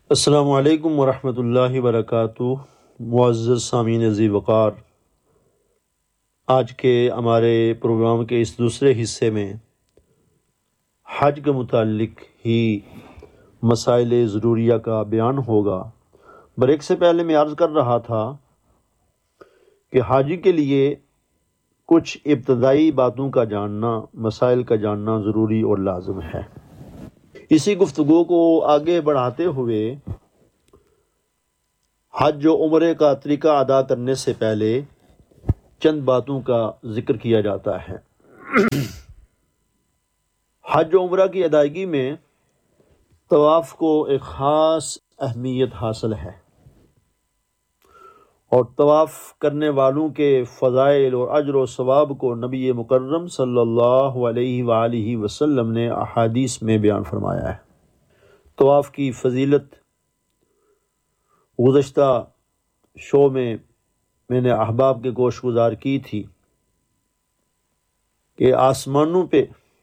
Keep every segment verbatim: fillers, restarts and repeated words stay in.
السلام علیکم ورحمۃ اللہ وبرکاتہ۔ معزز سامعین ذی وقار، آج کے ہمارے پروگرام کے اس دوسرے حصے میں حج کے متعلق ہی مسائل ضروریہ کا بیان ہوگا۔ بریک سے پہلے میں عرض کر رہا تھا کہ حاجی کے لیے کچھ ابتدائی باتوں کا جاننا، مسائل کا جاننا ضروری اور لازم ہے۔ اسی گفتگو کو آگے بڑھاتے ہوئے حج و عمرے کا طریقہ ادا کرنے سے پہلے چند باتوں کا ذکر کیا جاتا ہے۔ حج و عمرہ کی ادائیگی میں طواف کو ایک خاص اہمیت حاصل ہے، اور طواف کرنے والوں کے فضائل اور اجر و ثواب کو نبی مکرم صلی اللہ علیہ وآلہ وسلم نے احادیث میں بیان فرمایا ہے۔ طواف کی فضیلت گزشتہ شو میں میں نے احباب کے گوش گزار کی تھی کہ آسمانوں پہ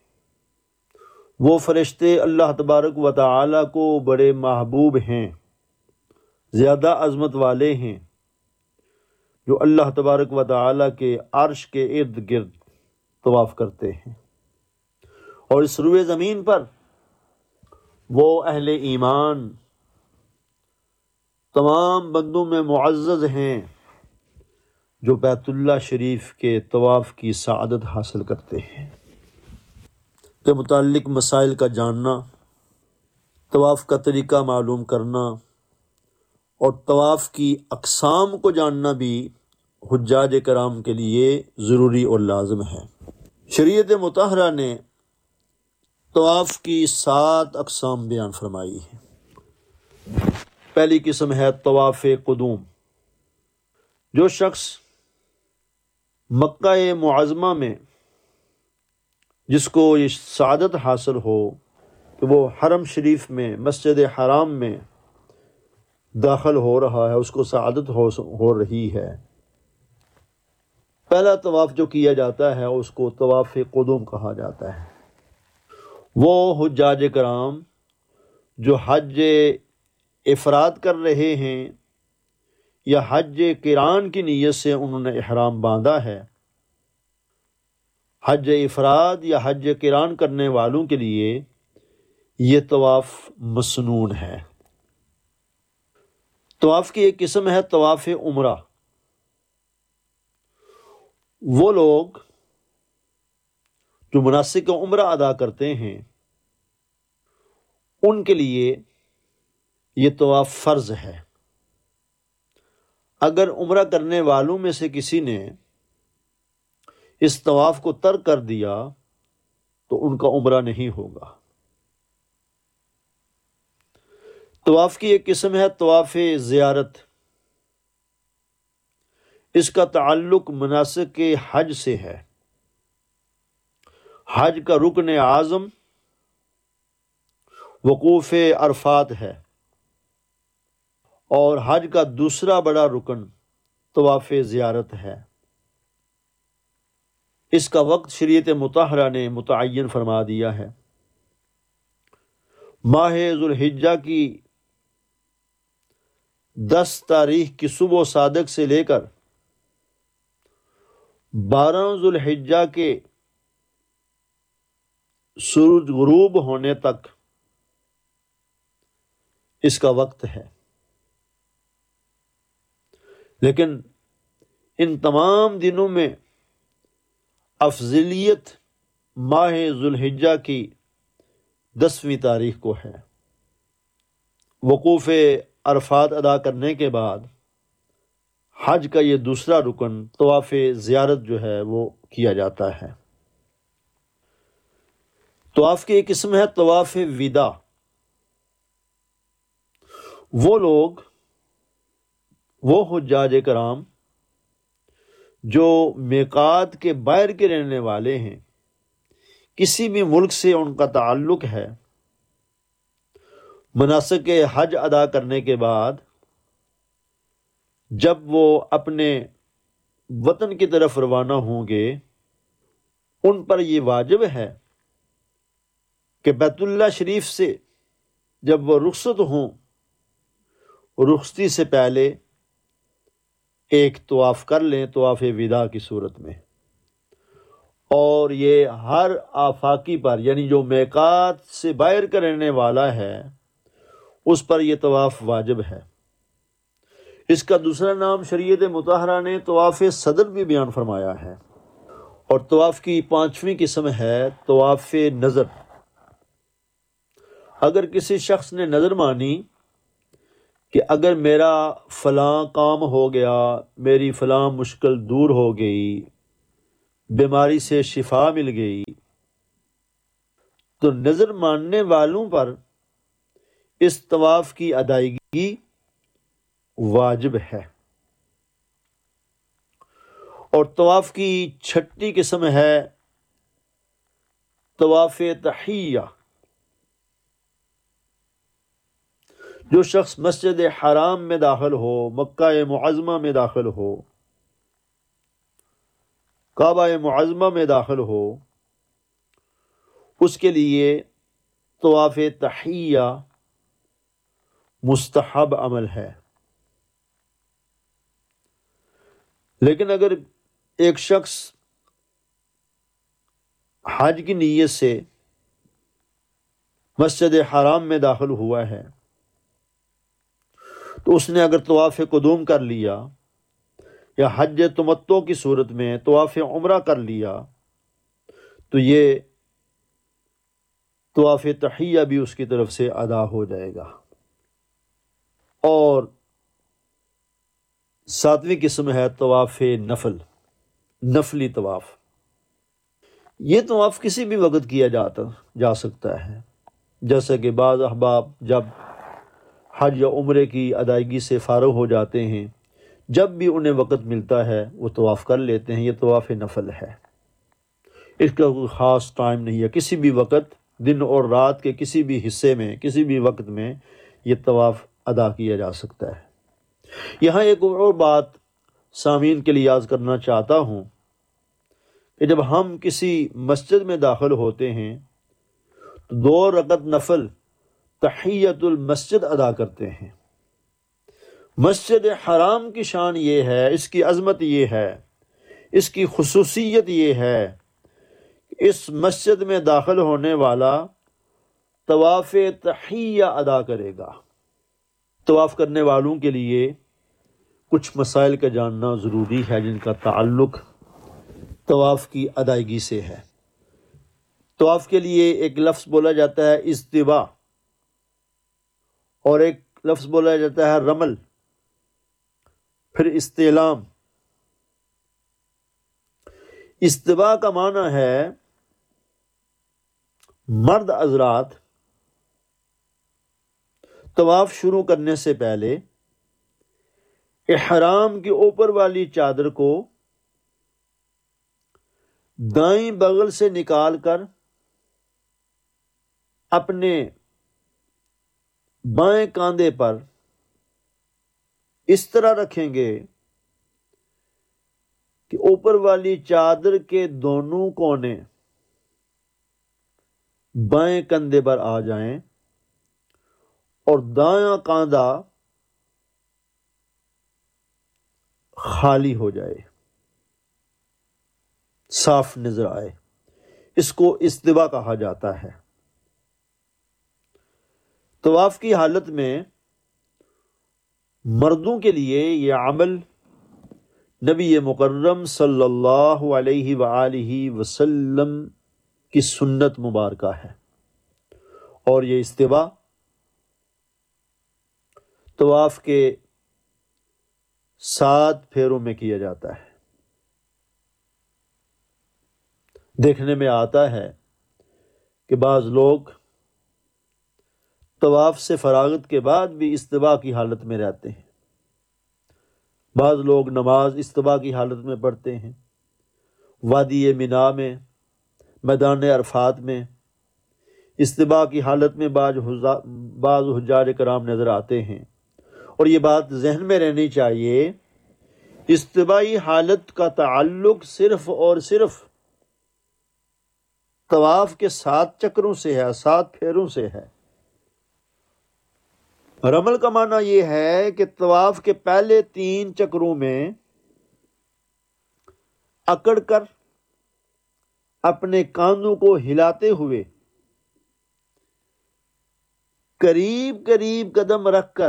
وہ فرشتے اللہ تبارک و تعالی کو بڑے محبوب ہیں، زیادہ عظمت والے ہیں، جو اللہ تبارک و تعالی کے عرش کے ارد گرد طواف کرتے ہیں، اور اس روئے زمین پر وہ اہل ایمان تمام بندوں میں معزز ہیں جو بیت اللہ شریف کے طواف کی سعادت حاصل کرتے ہیں۔ کے متعلق مسائل کا جاننا، طواف کا طریقہ معلوم کرنا اور طواف کی اقسام کو جاننا بھی حجاج کرام کے لیے ضروری اور لازم ہے۔ شریعت مطہرہ نے طواف کی سات اقسام بیان فرمائی ہیں۔ پہلی قسم ہے طواف قدوم۔ جو شخص مکہ معظمہ میں جس کو یہ سعادت حاصل ہو کہ وہ حرم شریف میں، مسجد حرام میں داخل ہو رہا ہے، اس کو سعادت ہو ہو رہی ہے، پہلا طواف جو کیا جاتا ہے اس کو طواف قدوم کہا جاتا ہے۔ وہ حجاج کرام جو حج افراد کر رہے ہیں یا حج قران کی نیت سے انہوں نے احرام باندھا ہے، حج افراد یا حج قران کرنے والوں کے لیے یہ طواف مسنون ہے۔ طواف کی ایک قسم ہے طواف عمرہ۔ وہ لوگ جو مناسک عمرہ ادا کرتے ہیں ان کے لیے یہ طواف فرض ہے۔ اگر عمرہ کرنے والوں میں سے کسی نے اس طواف کو ترک کر دیا تو ان کا عمرہ نہیں ہوگا۔ طواف کی ایک قسم ہے طواف زیارت۔ اس کا تعلق مناسک حج سے ہے۔ حج کا رکن اعظم وقوف عرفات ہے، اور حج کا دوسرا بڑا رکن طواف زیارت ہے۔ اس کا وقت شریعت مطہرہ نے متعین فرما دیا ہے۔ ماہ ذوالحجہ کی دس تاریخ کی صبح صادق سے لے کر بارہ ذوالحجہ کے سورج غروب ہونے تک اس کا وقت ہے، لیکن ان تمام دنوں میں افضلیت ماہ ذوالحجہ کی دسویں تاریخ کو ہے۔ وقوف عرفات ادا کرنے کے بعد حج کا یہ دوسرا رکن طواف زیارت جو ہے وہ کیا جاتا ہے۔ طواف کی ایک قسم ہے طواف وداع۔ وہ لوگ، وہ حجاج کرام جو میقات کے باہر کے رہنے والے ہیں، کسی بھی ملک سے ان کا تعلق ہے، مناسک حج ادا کرنے کے بعد جب وہ اپنے وطن کی طرف روانہ ہوں گے، ان پر یہ واجب ہے کہ بیت اللہ شریف سے جب وہ رخصت ہوں رخصتی سے پہلے ایک طواف کر لیں طواف وداع کی صورت میں، اور یہ ہر آفاقی پر یعنی جو میقات سے باہر کا رہنے والا ہے اس پر یہ طواف واجب ہے۔ اس کا دوسرا نام شریعت مطہرہ نے طواف صدر بھی بیان فرمایا ہے، اور طواف کی پانچویں قسم ہے طواف نظر۔ اگر کسی شخص نے نظر مانی کہ اگر میرا فلاں کام ہو گیا، میری فلاں مشکل دور ہو گئی، بیماری سے شفا مل گئی، تو نظر ماننے والوں پر اس طواف کی ادائیگی واجب ہے۔ اور طواف کی چھٹی قسم ہے طواف تحیہ۔ جو شخص مسجد حرام میں داخل ہو، مکہ معظمہ میں داخل ہو، کعبہ معظمہ میں داخل ہو، اس کے لیے طواف تحیہ مستحب عمل ہے۔ لیکن اگر ایک شخص حج کی نیت سے مسجد حرام میں داخل ہوا ہے تو اس نے اگر طواف قدوم کر لیا یا حج تمتع کی صورت میں طواف عمرہ کر لیا تو یہ طواف تحیہ بھی اس کی طرف سے ادا ہو جائے گا۔ اور ساتویں قسم ہے طواف نفل، نفلی طواف۔ یہ طواف کسی بھی وقت کیا جاتا جا سکتا ہے، جیسا کہ بعض احباب جب حج یا عمرے کی ادائیگی سے فارغ ہو جاتے ہیں، جب بھی انہیں وقت ملتا ہے وہ طواف کر لیتے ہیں۔ یہ طواف نفل ہے، اس کا کوئی خاص ٹائم نہیں ہے، کسی بھی وقت دن اور رات کے کسی بھی حصے میں کسی بھی وقت میں یہ طواف ادا کیا جا سکتا ہے۔ یہاں ایک اور بات سامعین کے لیے یاد کرنا چاہتا ہوں کہ جب ہم کسی مسجد میں داخل ہوتے ہیں تو دو رکعت نفل تحیۃ المسجد ادا کرتے ہیں۔ مسجد حرام کی شان یہ ہے، اس کی عظمت یہ ہے، اس کی خصوصیت یہ ہے کہ اس مسجد میں داخل ہونے والا طواف تحیہ ادا کرے گا۔ طواف کرنے والوں کے لیے کچھ مسائل کا جاننا ضروری ہے جن کا تعلق طواف کی ادائیگی سے ہے۔ طواف کے لیے ایک لفظ بولا جاتا ہے استوا، اور ایک لفظ بولا جاتا ہے رمل، پھر استعلام۔ استوا کا معنی ہے مرد حضرات طواف شروع کرنے سے پہلے احرام کی اوپر والی چادر کو دائیں بغل سے نکال کر اپنے بائیں کاندھے پر اس طرح رکھیں گے کہ اوپر والی چادر کے دونوں کونے بائیں کندھے پر آ جائیں اور دایاں کاندھا خالی ہو جائے، صاف نظر آئے۔ اس کو استوا کہا جاتا ہے۔ طواف کی حالت میں مردوں کے لیے یہ عمل نبی مکرم صلی اللہ علیہ وآلہ وسلم کی سنت مبارکہ ہے، اور یہ استوا طواف کے سات پھیروں میں کیا جاتا ہے۔ دیکھنے میں آتا ہے کہ بعض لوگ طواف سے فراغت کے بعد بھی استوا کی حالت میں رہتے ہیں، بعض لوگ نماز استوا کی حالت میں پڑھتے ہیں، وادی مینا میں، میدان عرفات میں استوا کی حالت میں بعض بعض حجاج کرام نظر آتے ہیں۔ اور یہ بات ذہن میں رہنی چاہیے، استوائی حالت کا تعلق صرف اور صرف طواف کے سات چکروں سے ہے، سات پھیروں سے ہے۔ رمل کا معنی یہ ہے کہ طواف کے پہلے تین چکروں میں اکڑ کر اپنے کاندھوں کو ہلاتے ہوئے قریب قریب قدم رکھ کر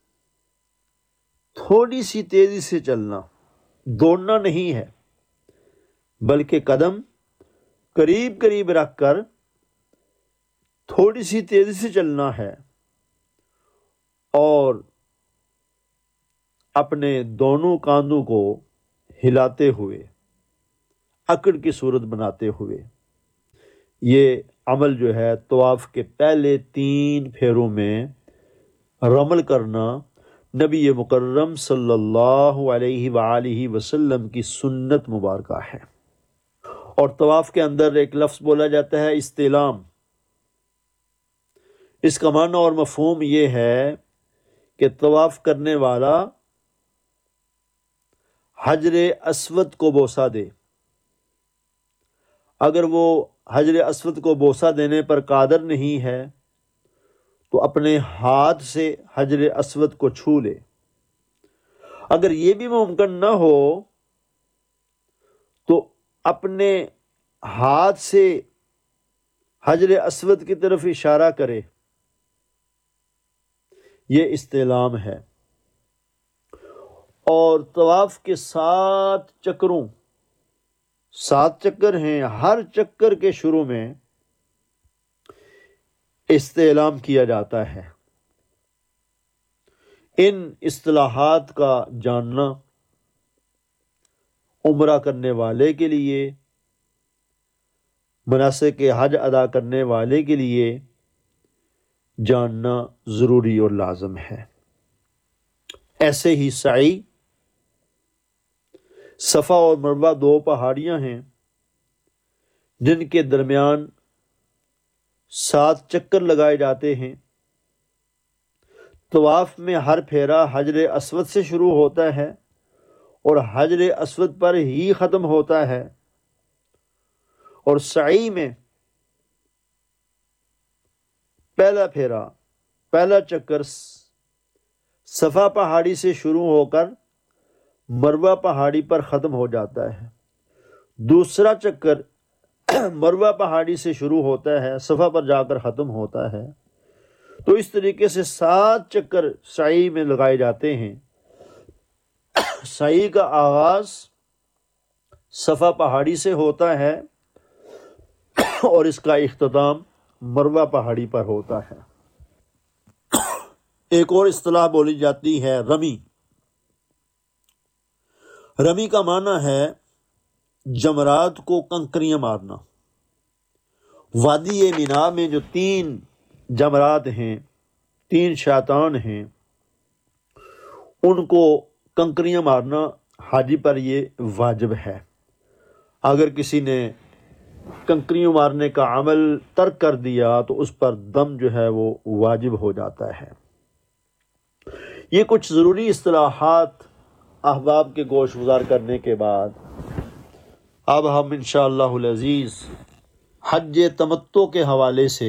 تھوڑی سی تیزی سے چلنا، دوڑنا نہیں ہے، بلکہ قدم قریب قریب رکھ کر تھوڑی سی تیزی سے چلنا ہے اور اپنے دونوں کاندھوں کو ہلاتے ہوئے اکڑ کی صورت بناتے ہوئے۔ یہ عمل جو ہے طواف کے پہلے تین پھیروں میں رمل کرنا نبی مکرم صلی اللہ علیہ وآلہ وسلم کی سنت مبارکہ ہے۔ اور طواف کے اندر ایک لفظ بولا جاتا ہے استلام۔ اس کا معنی اور مفہوم یہ ہے کہ طواف کرنے والا حجر اسود کو بوسہ دے۔ اگر وہ حجر اسود کو بوسہ دینے پر قادر نہیں ہے تو اپنے ہاتھ سے حجر اسود کو چھو لے۔ اگر یہ بھی ممکن نہ ہو تو اپنے ہاتھ سے حجر اسود کی طرف اشارہ کرے، یہ استعلام ہے۔ اور طواف کے سات چکروں سات چکر ہیں، ہر چکر کے شروع میں استعلام کیا جاتا ہے۔ ان اصطلاحات کا جاننا عمرہ کرنے والے کے لیے، مناسک حج ادا کرنے والے کے لیے جاننا ضروری اور لازم ہے۔ ایسے ہی سعی، صفا اور مروہ دو پہاڑیاں ہیں جن کے درمیان سات چکر لگائے جاتے ہیں۔ طواف میں ہر پھیرا حجر اسود سے شروع ہوتا ہے اور حجر اسود پر ہی ختم ہوتا ہے، اور سعی میں پہلا پھیرا پہلا چکر صفا پہاڑی سے شروع ہو کر مروہ پہاڑی پر ختم ہو جاتا ہے، دوسرا چکر مروہ پہاڑی سے شروع ہوتا ہے، صفا پر جا کر ختم ہوتا ہے۔ تو اس طریقے سے سات چکر سعی میں لگائے جاتے ہیں۔ سعی کا آغاز صفا پہاڑی سے ہوتا ہے اور اس کا اختتام مروہ پہاڑی پر ہوتا ہے۔ ایک اور اصطلاح بولی جاتی ہے رمی۔ رمی کا معنی ہے جمرات کو کنکریاں مارنا۔ وادی مینا میں جو تین جمرات ہیں، تین شیطان ہیں، ان کو کنکریاں مارنا حاجی پر یہ واجب ہے۔ اگر کسی نے کنکریوں مارنے کا عمل ترک کر دیا تو اس پر دم جو ہے وہ واجب ہو جاتا ہے۔ یہ کچھ ضروری اصطلاحات احباب کے گوش گزار کرنے کے بعد اب ہم انشاءاللہ العزیز حج تمتع کے حوالے سے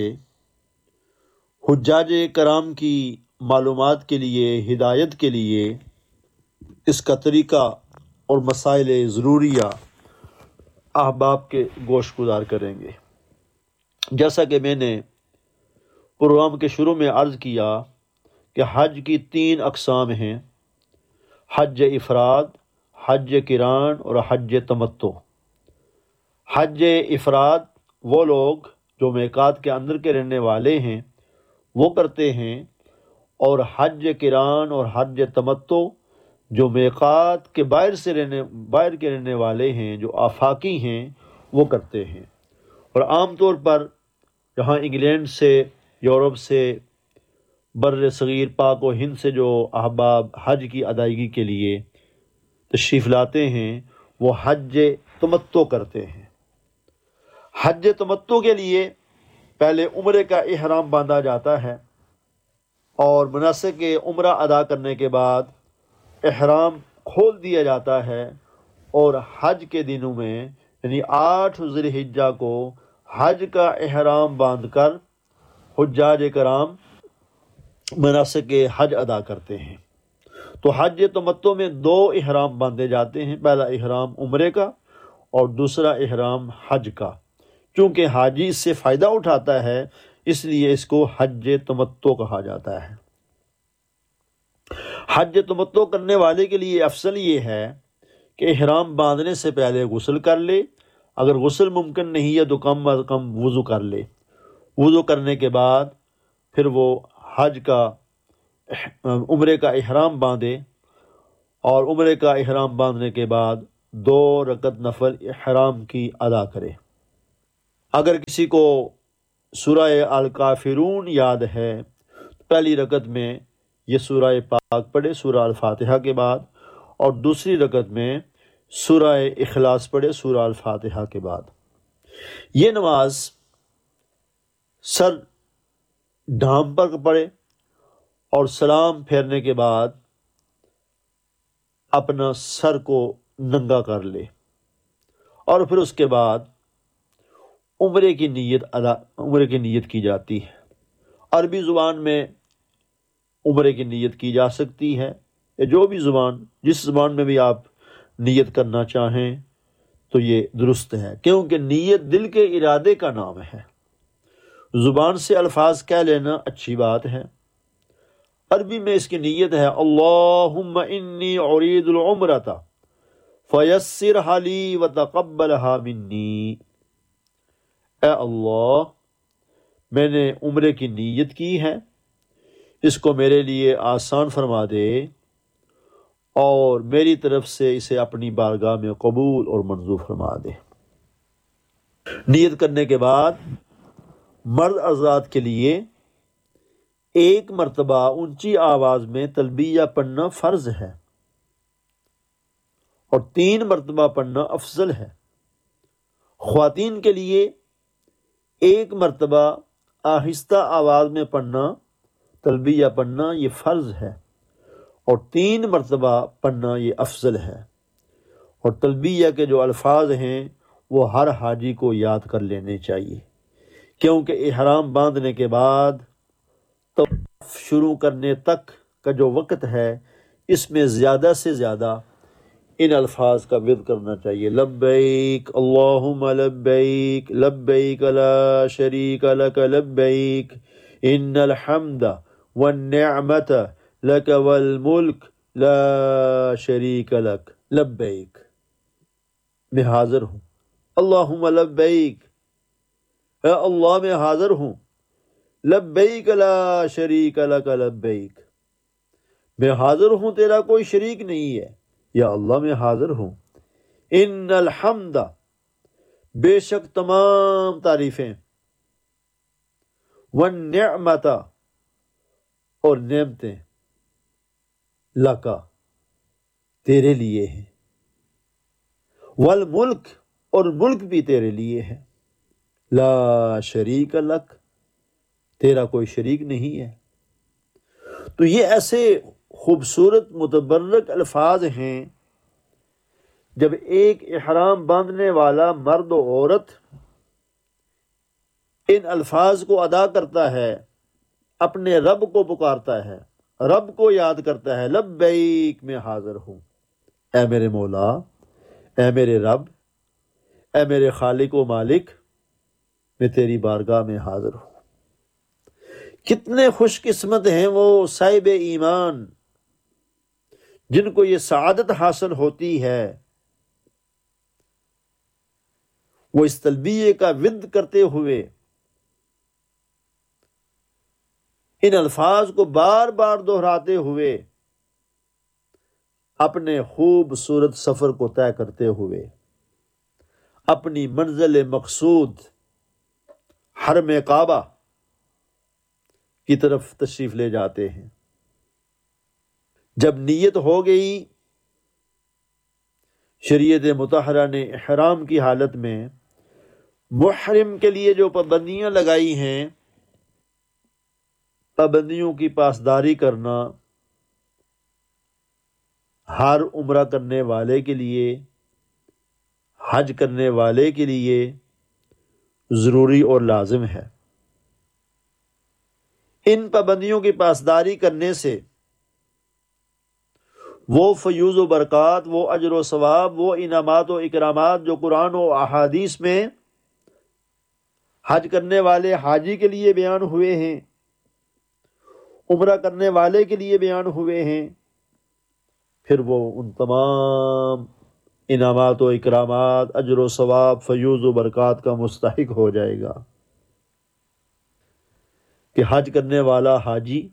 حجاج کرام کی معلومات کے لیے، ہدایت کے لیے اس کا طریقہ اور مسائل ضروریہ احباب کے گوش گزار کریں گے۔ جیسا کہ میں نے پروگرام کے شروع میں عرض کیا کہ حج کی تین اقسام ہیں: حج افراد، حج قران اور حج تمتع۔ حج افراد وہ لوگ جو میقات کے اندر کے رہنے والے ہیں وہ کرتے ہیں، اور حج قران اور حج تمتع جو میقات کے باہر سے رہنے باہر کے رہنے والے ہیں، جو آفاقی ہیں، وہ کرتے ہیں۔ اور عام طور پر جہاں انگلینڈ سے، یورپ سے، بر صغیر پاک و ہند سے جو احباب حج کی ادائیگی کے لیے تشریف لاتے ہیں وہ حج تمتع کرتے ہیں۔ حج تمتع کے لیے پہلے عمرے کا احرام باندھا جاتا ہے، اور مناسک عمرہ ادا کرنے کے بعد احرام کھول دیا جاتا ہے، اور حج کے دنوں میں یعنی آٹھ ذی الحجہ کو حج کا احرام باندھ کر حجاج کرام مناسک حج ادا کرتے ہیں۔ تو حج تمتع میں دو احرام باندھے جاتے ہیں، پہلا احرام عمرے کا اور دوسرا احرام حج کا۔ چونکہ حاجی اس سے فائدہ اٹھاتا ہے اس لیے اس کو حج تمتع کہا جاتا ہے۔ حج تمتع کرنے والے کے لیے افضل یہ ہے کہ احرام باندھنے سے پہلے غسل کر لے، اگر غسل ممکن نہیں ہے تو کم از کم وضو کر لے، وضو کرنے کے بعد پھر وہ حج کا عمرے کا احرام باندھے، اور عمرے کا احرام باندھنے کے بعد دو رکعت نفل احرام کی ادا کرے۔ اگر کسی کو سورہ الکافرون یاد ہے تو پہلی رکعت میں یہ سورہ پاک پڑھے سورہ الفاتحہ کے بعد، اور دوسری رکعت میں سورہ اخلاص پڑھے سورہ الفاتحہ کے بعد۔ یہ نماز سر ڈھانپ پر پڑھے اور سلام پھیرنے کے بعد اپنا سر کو ننگا کر لے، اور پھر اس کے بعد عمرے کی نیت ادا عمرے کی نیت کی جاتی ہے۔ عربی زبان میں عمرے کی نیت کی جا سکتی ہے، یا جو بھی زبان جس زبان میں بھی آپ نیت کرنا چاہیں تو یہ درست ہے، کیونکہ نیت دل کے ارادے کا نام ہے۔ زبان سے الفاظ کہہ لینا اچھی بات ہے، عربی میں اس کی نیت ہے اللہم انی ارید العمرۃ فیسرھا لی وتقبلھا منی، اے اللہ میں نے عمرے کی نیت کی ہے، اس کو میرے لیے آسان فرما دے اور میری طرف سے اسے اپنی بارگاہ میں قبول اور منظور فرما دے۔ نیت کرنے کے بعد مرد حضرات کے لیے ایک مرتبہ اونچی آواز میں تلبیہ پڑھنا فرض ہے اور تین مرتبہ پڑھنا افضل ہے۔ خواتین کے لیے ایک مرتبہ آہستہ آواز میں پڑھنا تلبیہ پڑھنا یہ فرض ہے، اور تین مرتبہ پڑھنا یہ افضل ہے۔ اور تلبیہ کے جو الفاظ ہیں وہ ہر حاجی کو یاد کر لینے چاہیے، کیونکہ احرام باندھنے کے بعد طواف شروع کرنے تک کا جو وقت ہے اس میں زیادہ سے زیادہ ان الفاظ کا ورد کرنا چاہیے۔ لبیک اللہم لبیک لبیک لا شریک لک لبیک ان الحمد والنعمت لک والملک لا شریک لک لبیک، میں حاضر ہوں، اللہم لبیک، اے اللہ میں حاضر ہوں، لبیک لا شریک لک لبیک، میں حاضر ہوں تیرا کوئی شریک نہیں ہے، یا اللہ میں حاضر ہوں، ان الحمد بے شک تمام تعریفیں، والنعمت اور نعمتیں، لکا تیرے لیے ہیں، والملک اور ملک بھی تیرے لیے ہے، لا شریک لک تیرا کوئی شریک نہیں ہے۔ تو یہ ایسے خوبصورت متبرک الفاظ ہیں، جب ایک احرام باندھنے والا مرد و عورت ان الفاظ کو ادا کرتا ہے، اپنے رب کو پکارتا ہے، رب کو یاد کرتا ہے، لبیک میں حاضر ہوں، اے میرے مولا، اے میرے رب، اے میرے خالق و مالک، میں تیری بارگاہ میں حاضر ہوں۔ کتنے خوش قسمت ہیں وہ صاحب ایمان جن کو یہ سعادت حاصل ہوتی ہے، وہ اس تلبیہ کا ورد کرتے ہوئے ان الفاظ کو بار بار دہراتے ہوئے اپنے خوبصورت سفر کو طے کرتے ہوئے اپنی منزل مقصود حرم کعبہ کی طرف تشریف لے جاتے ہیں۔ جب نیت ہو گئی، شریعت مطہرہ نے احرام کی حالت میں محرم کے لیے جو پابندیاں لگائی ہیں، پابندیوں کی پاسداری کرنا ہر عمرہ کرنے والے کے لیے، حج کرنے والے کے لیے ضروری اور لازم ہے۔ ان پابندیوں کی پاسداری کرنے سے وہ فیوز و برکات، وہ اجر و ثواب، وہ انعامات و اکرامات جو قرآن و احادیث میں حج کرنے والے حاجی کے لیے بیان ہوئے ہیں، عمرہ کرنے والے کے لیے بیان ہوئے ہیں، پھر وہ ان تمام انعامات و اکرامات، اجر و ثواب، فیوز و برکات کا مستحق ہو جائے گا کہ حج کرنے والا حاجی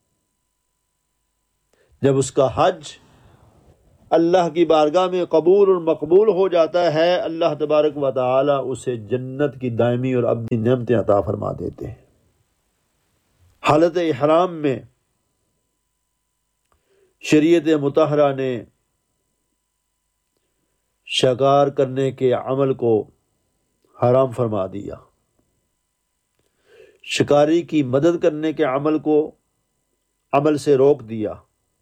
جب اس کا حج اللہ کی بارگاہ میں قبول اور مقبول ہو جاتا ہے، اللہ تبارک و تعالی اسے جنت کی دائمی اور ابدی نعمتیں عطا فرما دیتے ہیں۔ حالت احرام میں شریعت مطہرہ نے شکار کرنے کے عمل کو حرام فرما دیا، شکاری کی مدد کرنے کے عمل کو عمل سے روک دیا،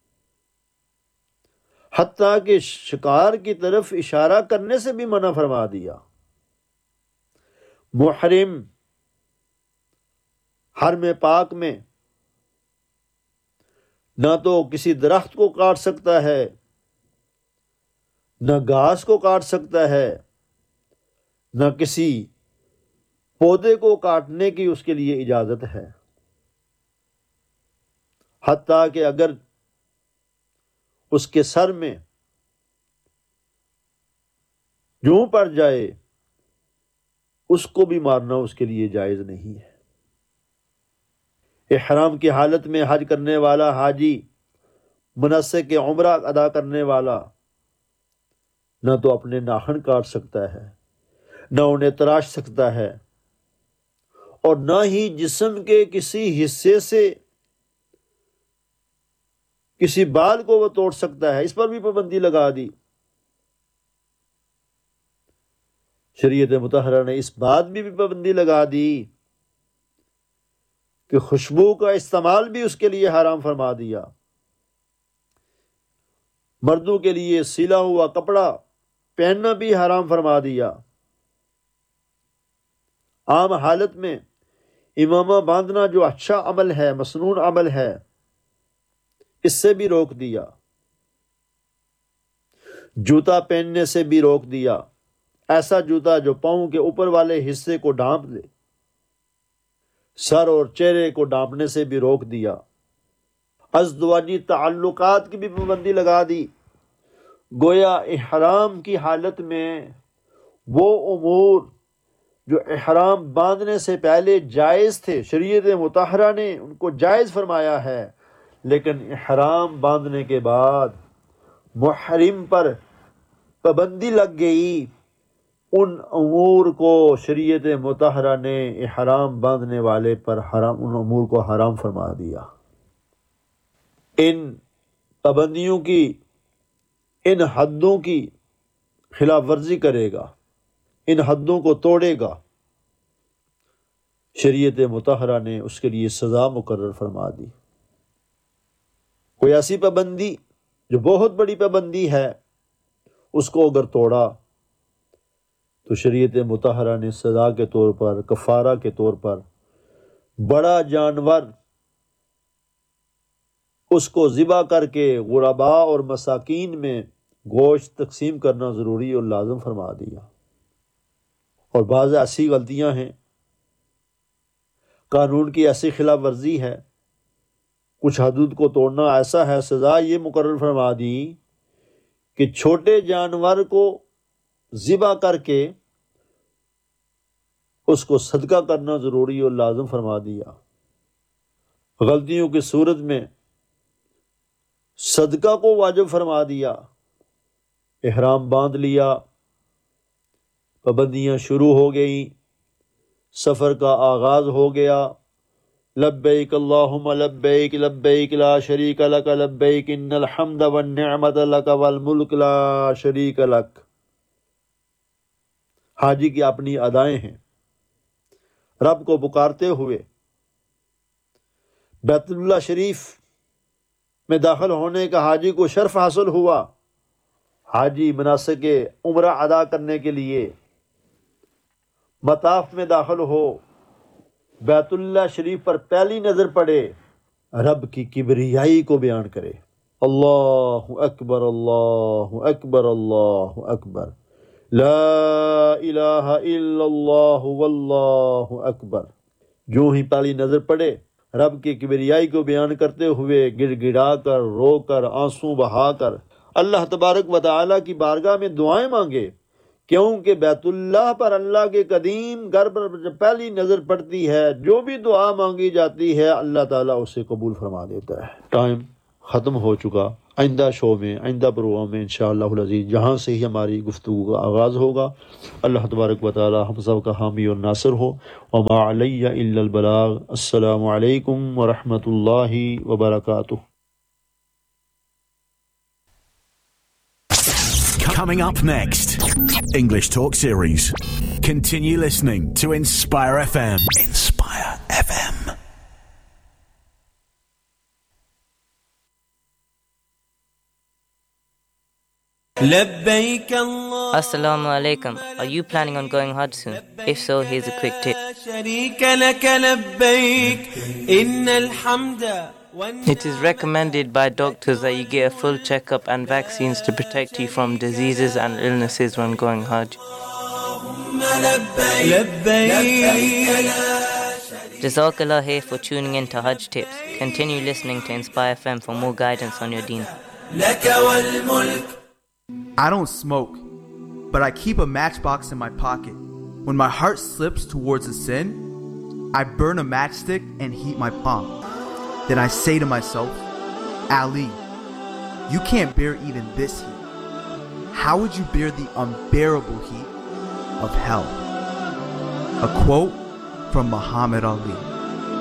حتیٰ کہ شکار کی طرف اشارہ کرنے سے بھی منع فرما دیا۔ محرم حرم پاک میں نہ تو کسی درخت کو کاٹ سکتا ہے، نہ گھاس کو کاٹ سکتا ہے، نہ کسی پودے کو کاٹنے کی اس کے لیے اجازت ہے، حتیٰ کہ اگر اس کے سر میں جوں پڑ جائے اس کو بھی مارنا اس کے لیے جائز نہیں ہے۔ احرام کی حالت میں حج کرنے والا حاجی، مناسک عمرہ ادا کرنے والا، نہ تو اپنے ناخن کاٹ سکتا ہے، نہ انہیں تراش سکتا ہے، اور نہ ہی جسم کے کسی حصے سے کسی بال کو وہ توڑ سکتا ہے، اس پر بھی پابندی لگا دی۔ شریعت مطہرہ نے اس بات بھی بھی پابندی لگا دی کہ خوشبو کا استعمال بھی اس کے لیے حرام فرما دیا۔ مردوں کے لیے سلا ہوا کپڑا پہننا بھی حرام فرما دیا۔ عام حالت میں امامہ باندھنا جو اچھا عمل ہے، مسنون عمل ہے، اس سے بھی روک دیا۔ جوتا پہننے سے بھی روک دیا، ایسا جوتا جو پاؤں کے اوپر والے حصے کو ڈھانپ دے۔ سر اور چہرے کو ڈھانپنے سے بھی روک دیا۔ ازدواجی تعلقات کی بھی پابندی لگا دی۔ گویا احرام کی حالت میں وہ امور جو احرام باندھنے سے پہلے جائز تھے، شریعت مطہرہ نے ان کو جائز فرمایا ہے، لیکن احرام باندھنے کے بعد محرم پر پابندی لگ گئی، ان امور کو شریعت مطہرہ نے احرام باندھنے والے پر حرام، ان امور کو حرام فرما دیا۔ ان پابندیوں کی، ان حدوں کی خلاف ورزی کرے گا، ان حدوں کو توڑے گا، شریعت مطہرہ نے اس کے لیے سزا مقرر فرما دی۔ کوئی ایسی پابندی جو بہت بڑی پابندی ہے، اس کو اگر توڑا تو شریعت مطہرہ نے سزا کے طور پر، کفارہ کے طور پر بڑا جانور اس کو ذبح کر کے غرباء اور مساکین میں گوشت تقسیم کرنا ضروری اور لازم فرما دیا۔ اور بعض ایسی غلطیاں ہیں، قانون کی ایسی خلاف ورزی ہے، کچھ حدود کو توڑنا ایسا ہے، سزا یہ مقرر فرما دی کہ چھوٹے جانور کو ذبح کر کے اس کو صدقہ کرنا ضروری اور لازم فرما دیا۔ غلطیوں کی صورت میں صدقہ کو واجب فرما دیا۔ احرام باندھ لیا، پابندیاں شروع ہو گئیں، سفر کا آغاز ہو گیا، لبیک اللہم لبیک لبیک لا شریک لک لبیک ان الحمد والنعمت لک والملک لا شریک لک۔ حاجی کی اپنی ادائیں ہیں، رب کو پکارتے ہوئے بیت اللہ شریف میں داخل ہونے کا حاجی کو شرف حاصل ہوا۔ حاجی مناسک عمرہ ادا کرنے کے لیے مطاف میں داخل ہو، बैतुल्ला शरीफ पर पहली नज़र पड़े, रब की किबरियाई को बयान करे। अल्लाहु अकबर, अल्लाहु अकबर, अल्लाहु अकबर, ला इलाहा इल्लल्लाहु वल्लाहु अकबर। जो ही पहली नज़र पड़े, रब की किबरियाई को बयान करते हुए गिड़गिड़ा कर, रो कर, आंसू बहा कर अल्लाह तबारक व तआला की बारगाह में दुआएं मांगे, क्योंकि बैतुल्लाह पर अल्लाह के कदीम घर पर जब पहली नज़र पड़ती है, जो भी दुआ मांगी जाती है अल्लाह ताला उसे कबूल फरमा देता है। टाइम ख़त्म हो चुका। आइंदा शो में, आइंदा प्रोग्राम में इंशाअल्लाह अज़ीज़ जहाँ से ही हमारी गुफ्तगू का आगाज़ होगा, अल्लाह तबारक व तआला हम सब का हामी और नासिर हो। व मा अलैया इल्लल बलाग। अस्सलामु अलैकुम व रहमतुल्लाहि व बरकातुहू। Coming up next, English Talk Series. Continue listening to Inspire F M. Inspire F M. Assalamu alaikum. Are you planning on going Hajj soon? If so, here's a quick tip. It is recommended by doctors that you get a full checkup and vaccines to protect you from diseases and illnesses when going Hajj. Jazakallah here for tuning in to Hajj Tips. Continue listening to Inspire F M for more guidance on your deen. I don't smoke, but I keep a matchbox in my pocket. When my heart slips towards a sin, I burn a matchstick and heat my palm. Then I say to myself, Ali, you can't bear even this heat. How would you bear the unbearable heat of hell? A quote from Muhammad Ali.